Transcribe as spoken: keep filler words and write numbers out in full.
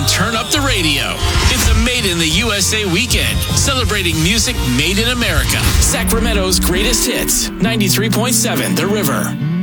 and turn up the radio. It's a Made in the U S A weekend, celebrating music made in America. Sacramento's greatest hits, ninety-three point seven The River.